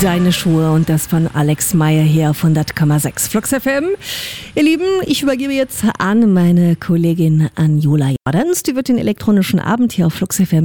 Deine Schuhe und das von Alex Meyer hier auf 100,6 Flux FM. Ihr Lieben, ich übergebe jetzt an meine Kollegin Anjola Jordans. Die wird den elektronischen Abend hier auf Flux FM